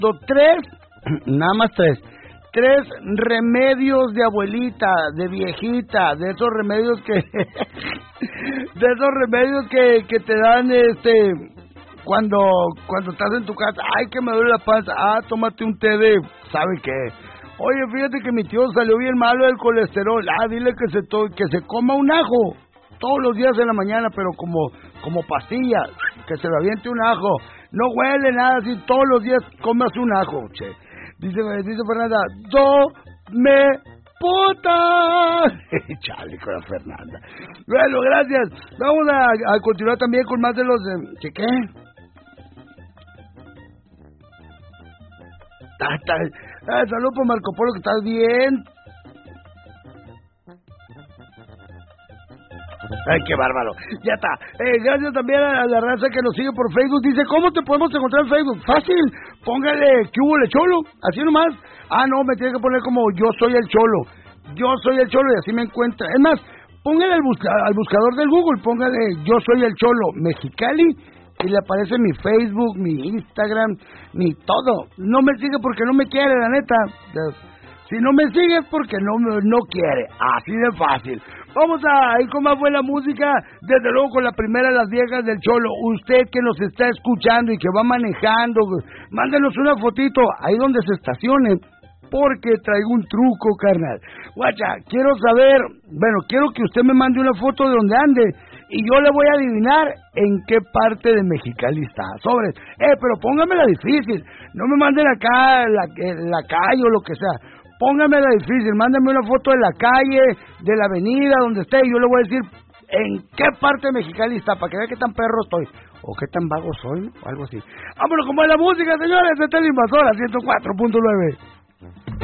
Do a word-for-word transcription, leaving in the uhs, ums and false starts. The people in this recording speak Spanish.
tres, nada más tres, tres remedios de abuelita, de viejita, de esos remedios que, de esos remedios que, que te dan, este, cuando, cuando estás en tu casa. Ay, que me duele la panza. Ah, tómate un té de, ¿sabe qué? Oye, fíjate que mi tío salió bien malo del colesterol. Ah, dile que se to que se coma un ajo todos los días en la mañana, pero como como pastilla, que se le aviente un ajo. No huele nada, así todos los días comas un ajo, che. Dice, dice Fernanda, do me puta. Chale con la Fernanda. Bueno, gracias. Vamos a, a continuar también con más de los... Eh, ¿Qué qué? Ah, está, ah, salud por Marco Polo, que estás bien. Ay, qué bárbaro. Ya está. Eh, gracias también a la raza que nos sigue por Facebook. Dice, ¿cómo te podemos encontrar en Facebook? Fácil. Póngale, ¿qué hubo, le cholo? Así nomás. Ah, no, me tiene que poner como yo soy el cholo. Yo soy el cholo y así me encuentra. Es más, póngale al, busca al buscador del Google, póngale yo soy el cholo Mexicali y le aparece mi Facebook, mi Instagram, mi todo. No me sigue porque no me quiere, la neta. Si no me sigue es porque no, no quiere. Así de fácil. Vamos a ir con más buena música, desde luego con la primera de las viejas del Cholo. Usted que nos está escuchando y que va manejando, mándenos una fotito ahí donde se estacione, porque traigo un truco, carnal. Guacha, quiero saber, bueno, quiero que usted me mande una foto de donde ande y yo le voy a adivinar en qué parte de Mexicali está. Sobres, eh, pero póngamela difícil, no me manden acá la, la calle o lo que sea. Póngamela difícil, mándame una foto de la calle, de la avenida, donde esté, y yo le voy a decir en qué parte de Mexicali está, para que vea qué tan perro estoy, o qué tan vago soy, o algo así. Vámonos, como es la música, señores, esta es la Invasora ciento cuatro punto nueve.